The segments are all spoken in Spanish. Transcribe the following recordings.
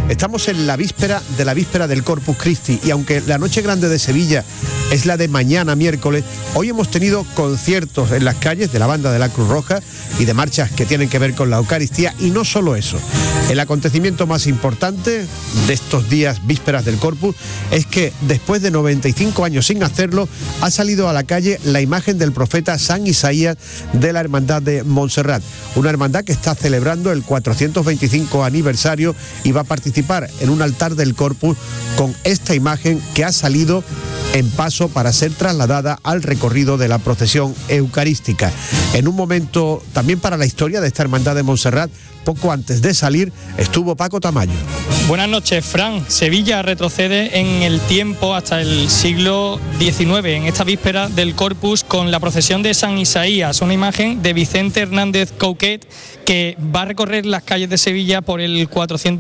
Estamos en la víspera del Corpus Christi y aunque la Noche Grande de Sevilla es la de mañana miércoles, hoy hemos tenido conciertos en las calles de la banda de la Cruz Roja y de marchas que tienen que ver con la Eucaristía, y no solo eso. El acontecimiento más importante de estos días vísperas del Corpus es que después de 95 años sin hacerlo, ha salido a la calle la imagen del profeta San Isaías de la Hermandad de Montserrat, una hermandad que está celebrando el 425 aniversario y va a participar en un altar del Corpus con esta imagen que ha salido en paso para ser trasladada al recorrido de la procesión eucarística. En un momento también para la historia de esta hermandad de Montserrat, poco antes de salir estuvo Paco Tamayo. Buenas noches, Fran. Sevilla retrocede en el tiempo hasta el siglo XIX, en esta víspera del Corpus, con la procesión de San Isaías, una imagen de Vicente Hernández Couquet que va a recorrer las calles de Sevilla por el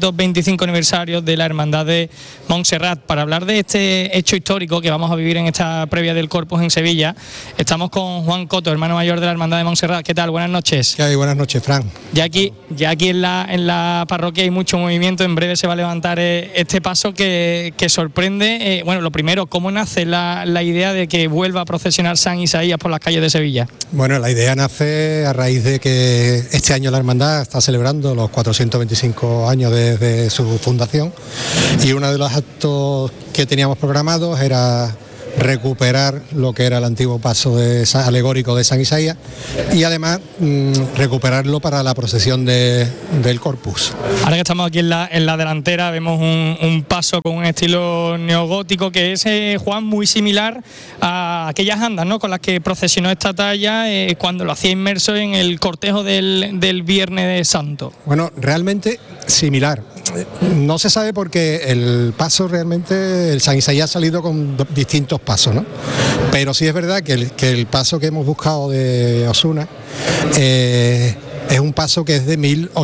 425 aniversario de la Hermandad de Montserrat. Para hablar de este hecho histórico que vamos a vivir en esta previa del Corpus en Sevilla, estamos con Juan Coto, hermano mayor de la Hermandad de Montserrat. ¿Qué tal? Buenas noches. ¿Qué hay? Buenas noches, Fran. Ya aquí en la parroquia hay mucho movimiento. En breve se va a levantar este paso que sorprende. Bueno, lo primero, ¿cómo nace la idea de que vuelva a procesionar San Isaías por las calles de Sevilla? Bueno, la idea nace a raíz de que este año la hermandad está celebrando los 425 años desde su fundación, y uno de los actos que teníamos programados era recuperar lo que era el antiguo paso alegórico de San Isaías y además recuperarlo para la procesión del Corpus. Ahora que estamos aquí en la delantera vemos un paso con un estilo neogótico que es, Juan, muy similar a aquellas andas, ¿no?, con las que procesionó esta talla cuando lo hacía inmerso en el cortejo del Viernes de Santo. Bueno, realmente similar. No se sabe porque el paso realmente, el San Isaías ha salido con distintos pasos, ¿no? Pero sí es verdad que el paso que hemos buscado de Osuna es un paso que es de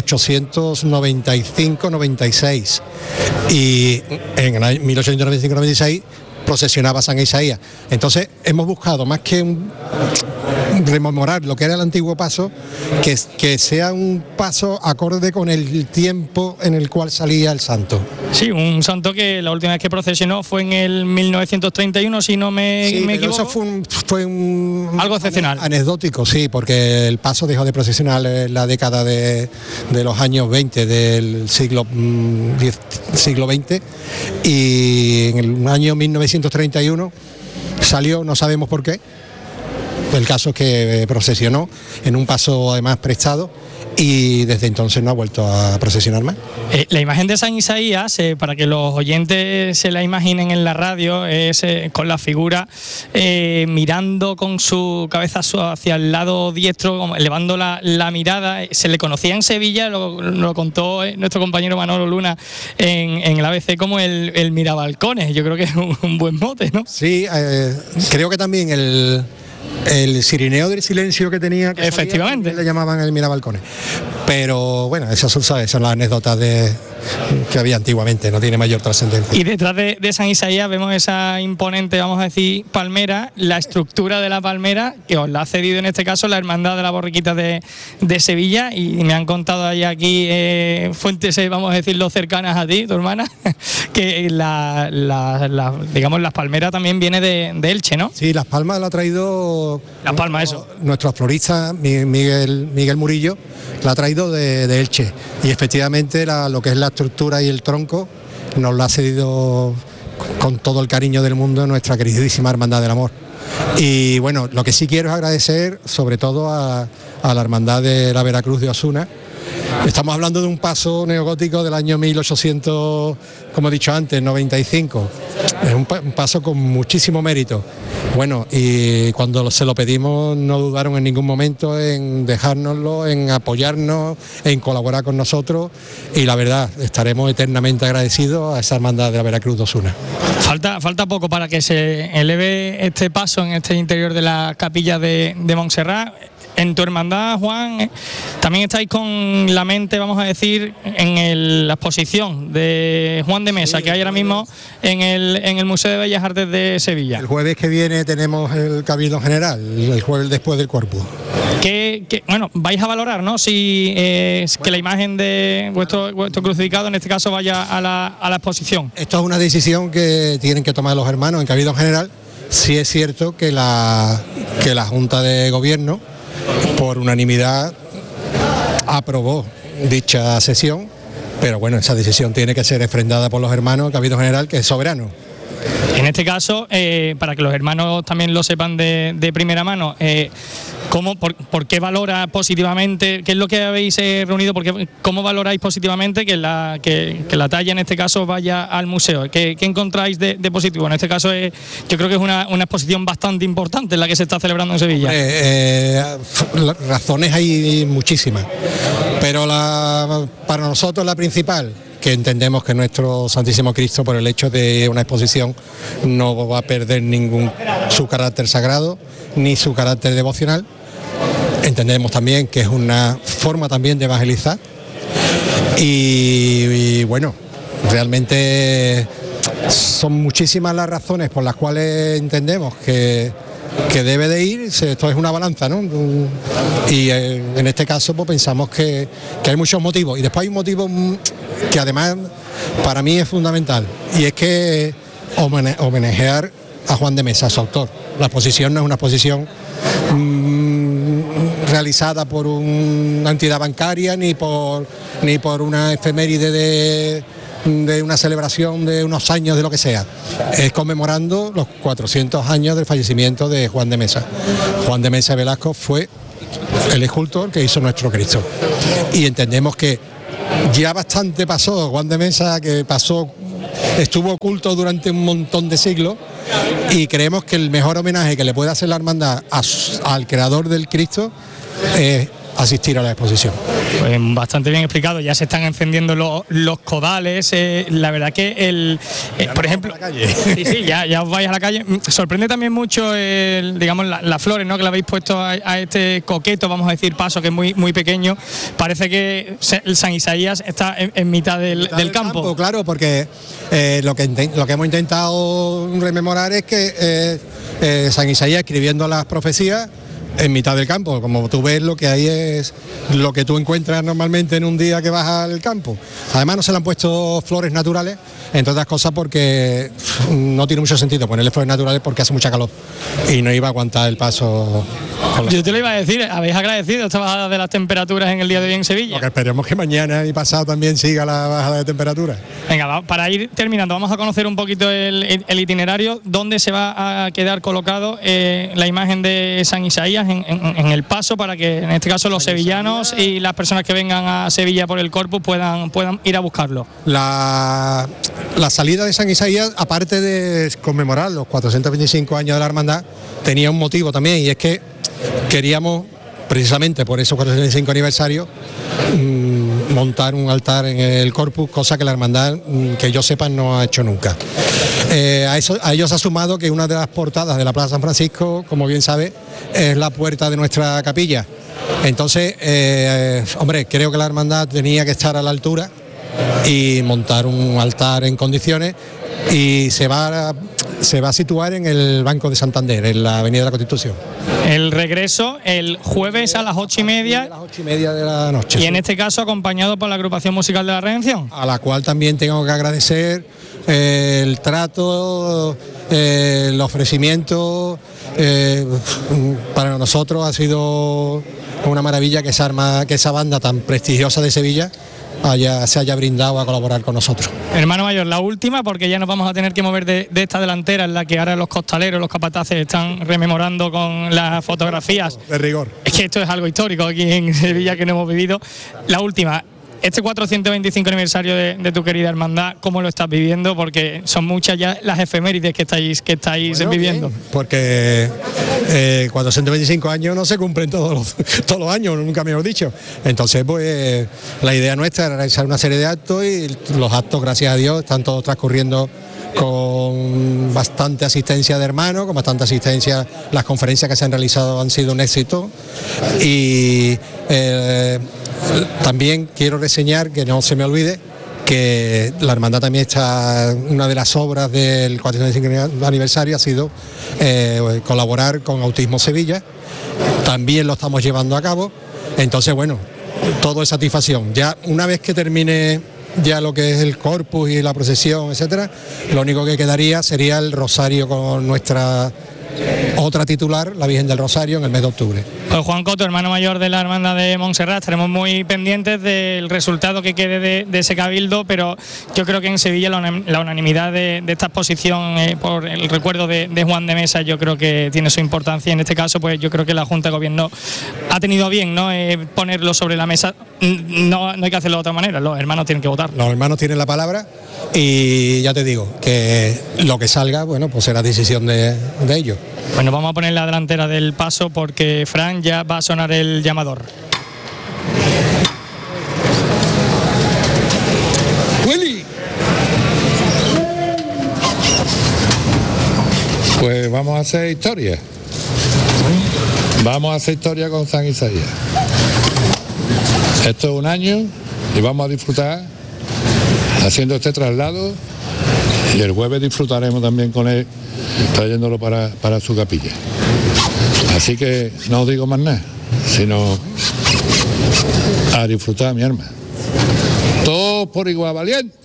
1895-96 y en el año 1895-96 procesionaba San Isaías. Entonces hemos buscado, más que rememorar lo que era el antiguo paso, que sea un paso acorde con el tiempo en el cual salía el santo. Sí, un santo que la última vez que procesionó fue en el 1931, si no me equivoco. Eso fue algo excepcional. Anecdótico, sí, porque el paso dejó de procesionar en la década de los años 20 del siglo XX, y en el año 1931 salió, no sabemos por qué. El caso es que procesionó en un paso además prestado y desde entonces no ha vuelto a procesionar más. La imagen de San Isaías, para que los oyentes se la imaginen en la radio, es con la figura mirando con su cabeza hacia el lado diestro, como elevando la mirada. Se le conocía en Sevilla, lo contó nuestro compañero Manolo Luna en el ABC, como el mirabalcones. Yo creo que es un buen mote, ¿no? Sí, creo que también el sirineo del silencio que tenía, que efectivamente le llamaban el mirabalcones. Pero bueno, esas son las anécdotas que había antiguamente, no tiene mayor trascendencia. Y detrás de San Isaías vemos esa imponente, vamos a decir, palmera, la estructura de la palmera que os la ha cedido en este caso la Hermandad de la Borriquita de Sevilla, y me han contado ahí aquí fuentes, vamos a decirlo, cercanas a ti, tu hermana, que digamos, las palmeras también viene de Elche, ¿no? Sí, Las Palmas la ha traído nuestro florista Miguel Murillo, la ha traído de Elche, y efectivamente lo que es la estructura y el tronco nos lo ha cedido con todo el cariño del mundo nuestra queridísima Hermandad del Amor. Y bueno, lo que sí quiero es agradecer sobre todo a la Hermandad de la Veracruz de Osuna. Estamos hablando de un paso neogótico del año 1800, como he dicho antes, 95. Es un paso con muchísimo mérito. Bueno, y cuando se lo pedimos no dudaron en ningún momento en dejárnoslo, en apoyarnos, en colaborar con nosotros, y la verdad, estaremos eternamente agradecidos a esa Hermandad de la Veracruz de Osuna. Falta poco para que se eleve este paso en este interior de la capilla de Montserrat. En tu hermandad, Juan, también estáis con la mente, vamos a decir, en la exposición de Juan de Mesa, que hay ahora mismo en el Museo de Bellas Artes de Sevilla. El jueves que viene tenemos el Cabildo General, el jueves después del Corpus. Bueno, vais a valorar, ¿no? Si que la imagen de vuestro crucificado, en este caso, vaya a la exposición. Esto es una decisión que tienen que tomar los hermanos en Cabildo General. Sí es cierto que la Junta de Gobierno, por unanimidad, aprobó dicha sesión, pero bueno, esa decisión tiene que ser refrendada por los hermanos, el Cabildo General, que es soberano. En este caso, para que los hermanos también lo sepan de primera mano, ¿por qué valora positivamente, qué es lo que habéis reunido, cómo valoráis positivamente que la talla en este caso vaya al museo? ¿Qué encontráis de positivo? En este caso yo creo que es una exposición bastante importante la que se está celebrando en Sevilla. Razones hay muchísimas, pero para nosotros la principal, que entendemos que nuestro Santísimo Cristo, por el hecho de una exposición, no va a perder su carácter sagrado ni su carácter devocional. Entendemos también que es una forma también de evangelizar y bueno, realmente son muchísimas las razones por las cuales entendemos que debe de ir. Esto es una balanza, ¿no? Y en este caso pues pensamos que hay muchos motivos, y después hay un motivo que además para mí es fundamental, y es que homenajear a Juan de Mesa, su autor. La exposición no es una exposición realizada por una entidad bancaria ni por una efeméride de una celebración de unos años, de lo que sea. Es conmemorando los 400 años del fallecimiento de Juan de Mesa. Juan de Mesa Velasco fue el escultor que hizo nuestro Cristo. Y entendemos que ya bastante pasó Juan de Mesa, estuvo oculto durante un montón de siglos, y creemos que el mejor homenaje que le puede hacer la hermandad al creador del Cristo es asistir a la exposición. Pues bastante bien explicado, ya se están encendiendo los codales, la verdad que por ejemplo, sí, ya os vais a la calle. Sorprende también mucho digamos las flores, ¿no?, que le habéis puesto a este coqueto, vamos a decir, paso, que es muy, muy pequeño. Parece que el San Isaías está en mitad del campo. Claro, porque lo que hemos intentado rememorar es que San Isaías, escribiendo las profecías, en mitad del campo. Como tú ves, lo que hay es lo que tú encuentras normalmente en un día que vas al campo. Además no se le han puesto flores naturales, entre otras cosas porque no tiene mucho sentido ponerle flores naturales, porque hace mucha calor y no iba a aguantar el paso. Yo te lo iba a decir, ¿habéis agradecido esta bajada de las temperaturas en el día de hoy en Sevilla? Porque esperemos que mañana y pasado también siga la bajada de temperatura. Venga, para ir terminando, vamos a conocer un poquito el itinerario, dónde se va a quedar colocado la imagen de San Isaías en el paso, para que en este caso los sevillanos y las personas que vengan a Sevilla por el Corpus puedan ir a buscarlo. La salida de San Isaías, aparte de conmemorar los 425 años de la hermandad, tenía un motivo también, y es que queríamos, precisamente por esos 425 aniversarios, montar un altar en el Corpus, cosa que la hermandad, que yo sepa, no ha hecho nunca. A ello se ha sumado que una de las portadas de la Plaza San Francisco, como bien sabe, es la puerta de nuestra capilla. Entonces, creo que la hermandad tenía que estar a la altura y montar un altar en condiciones, y se va a situar en el Banco de Santander, en la Avenida de la Constitución. El regreso el jueves a las 8:30. A las 8:30 de la noche. Y en este caso acompañado por la Agrupación Musical de la Redención. A la cual también tengo que agradecer el trato, el ofrecimiento. Para nosotros ha sido una maravilla que esa banda tan prestigiosa de Sevilla se haya brindado a colaborar con nosotros. Hermano mayor, la última, porque ya nos vamos a tener que mover de esta delantera en la que ahora los costaleros, los capataces están rememorando con las fotografías. De rigor. Es que esto es algo histórico aquí en Sevilla que no hemos vivido. La última, este 425 aniversario de tu querida hermandad, ¿cómo lo estás viviendo? Porque son muchas ya las efemérides que estáis viviendo. Bien, porque 425 años no se cumplen todos los años, nunca mejor dicho. Entonces, pues la idea nuestra era realizar una serie de actos, y los actos, gracias a Dios, están todos transcurriendo con bastante asistencia de hermanos, con bastante asistencia. Las conferencias que se han realizado han sido un éxito y también quiero reseñar, que no se me olvide, que la hermandad también está, una de las obras del 405 aniversario ha sido colaborar con Autismo Sevilla, también lo estamos llevando a cabo, entonces bueno, todo es satisfacción. Ya una vez que termine ya lo que es el corpus y la procesión, etcétera, lo único que quedaría sería el rosario con nuestra otra titular, la Virgen del Rosario, en el mes de octubre. Pues Juan Coto, hermano mayor de la Hermandad de Montserrat, estaremos muy pendientes del resultado que quede de ese cabildo, pero yo creo que en Sevilla la unanimidad de esta exposición por el recuerdo de Juan de Mesa, yo creo que tiene su importancia. En este caso, pues yo creo que la Junta de Gobierno ha tenido bien, ¿no?, ponerlo sobre la mesa. No hay que hacerlo de otra manera, los hermanos tienen que votar. Los hermanos tienen la palabra y ya te digo que lo que salga, bueno, pues será decisión de ellos. Bueno, vamos a poner la delantera del paso porque Fran ya va a sonar el llamador. ¡Willy! Pues vamos a hacer historia. Vamos a hacer historia con San Isaías. Esto es un año y vamos a disfrutar haciendo este traslado, y el jueves disfrutaremos también con él trayéndolo para su capilla. Así que no os digo más nada, sino a disfrutar, mi alma. Todos por igual valiente.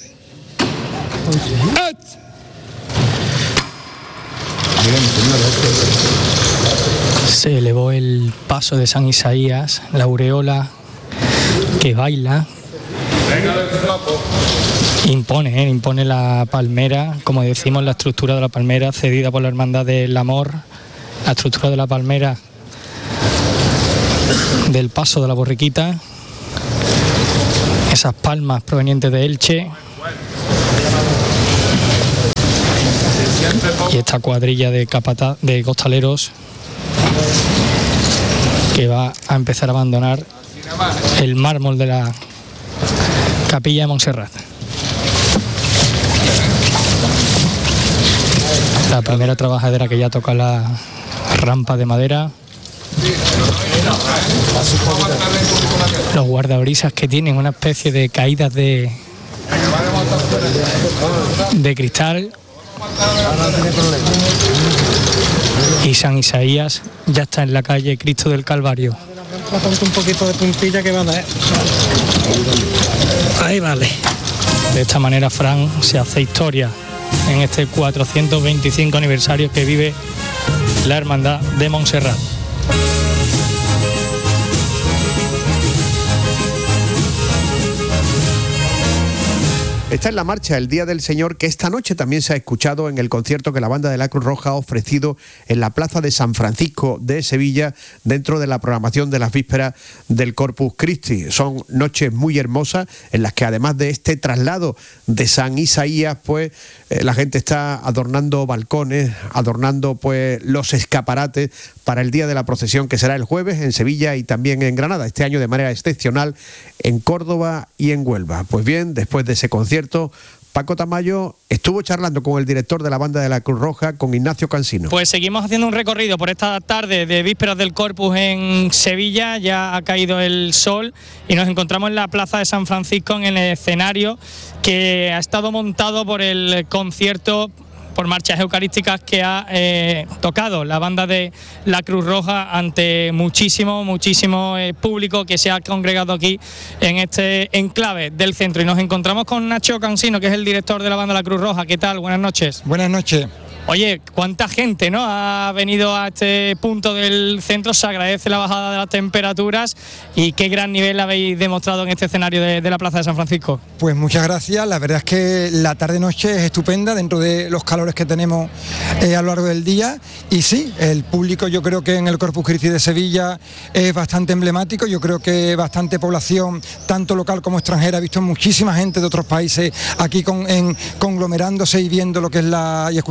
Se elevó el paso de San Isaías, la aureola que baila. Impone la palmera, como decimos, la estructura de la palmera cedida por la Hermandad del Amor, la estructura de la palmera del paso de la borriquita, esas palmas provenientes de Elche y esta cuadrilla de costaleros que va a empezar a abandonar el mármol de la capilla de Montserrat. La primera trabajadera que ya toca la rampa de madera. Los guardabrisas que tienen una especie de caídas de cristal. Y San Isaías ya está en la calle Cristo del Calvario. Un poquito de puntilla que va a dar. Ahí vale. De esta manera, Fran se hace historia en este 425 aniversario que vive la Hermandad de Montserrat. Está en la marcha el Día del Señor, que esta noche también se ha escuchado en el concierto que la Banda de la Cruz Roja ha ofrecido en la Plaza de San Francisco de Sevilla, dentro de la programación de las vísperas del Corpus Christi. Son noches muy hermosas en las que, además de este traslado de San Isaías, pues la gente está adornando balcones, adornando pues los escaparates para el día de la procesión, que será el jueves en Sevilla y también en Granada, este año de manera excepcional en Córdoba y en Huelva. Pues bien, después de ese concierto, Paco Tamayo estuvo charlando con el director de la Banda de la Cruz Roja, con Ignacio Cansino. Pues seguimos haciendo un recorrido por esta tarde de vísperas del Corpus en Sevilla. Ya ha caído el sol y nos encontramos en la Plaza de San Francisco, en el escenario que ha estado montado por el concierto por marchas eucarísticas que ha tocado la Banda de la Cruz Roja ante muchísimo público que se ha congregado aquí en este enclave del centro. Y nos encontramos con Nacho Cansino, que es el director de la Banda de la Cruz Roja. ¿Qué tal? Buenas noches. Buenas noches. Oye, cuánta gente, ¿no?, ha venido a este punto del centro. Se agradece la bajada de las temperaturas y qué gran nivel habéis demostrado en este escenario de la Plaza de San Francisco. Pues muchas gracias. La verdad es que la tarde-noche es estupenda dentro de los calores que tenemos a lo largo del día. Y sí, el público, yo creo que en el Corpus Christi de Sevilla es bastante emblemático. Yo creo que bastante población, tanto local como extranjera. He visto muchísima gente de otros países aquí conglomerándose y viendo lo que es y escuchando la Banda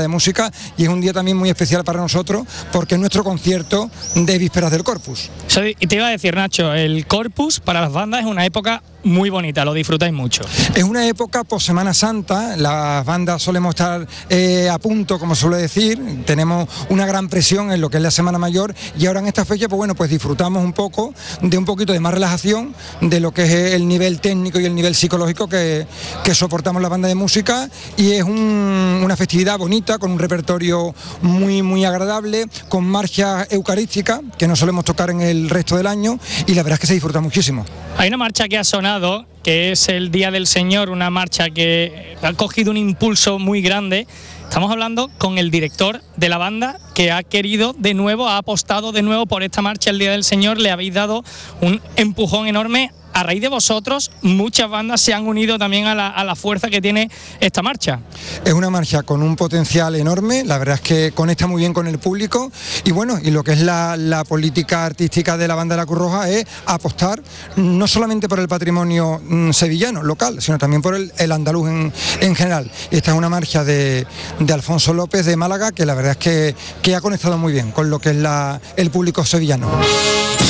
banda de música, y es un día también muy especial para nosotros porque es nuestro concierto de vísperas del Corpus. Y te iba a decir, Nacho, el Corpus para las bandas es una época muy bonita, lo disfrutáis mucho. Es una época post Semana Santa, las bandas solemos estar a punto, como suele decir, tenemos una gran presión en lo que es la Semana Mayor, y ahora en esta fecha pues disfrutamos un poquito de más relajación de lo que es el nivel técnico y el nivel psicológico que soportamos la banda de música, y es una festividad bonita, con un repertorio muy, muy agradable, con marchas eucarísticas que no solemos tocar en el resto del año, y la verdad es que se disfruta muchísimo. Hay una marcha que ha sonado, que es el Día del Señor, una marcha que ha cogido un impulso muy grande. Estamos hablando con el director de la banda, que ha querido de nuevo, ha apostado de nuevo por esta marcha, el Día del Señor. Le habéis dado un empujón enorme. A raíz de vosotros, muchas bandas se han unido también a la fuerza que tiene esta marcha. Es una marcha con un potencial enorme, la verdad es que conecta muy bien con el público, y bueno, y lo que es la política artística de la banda de la Cruz Roja es apostar no solamente por el patrimonio sevillano, local, sino también por el andaluz en general. Esta es una marcha de Alfonso López de Málaga, que la verdad es que ha conectado muy bien con lo que es el público sevillano.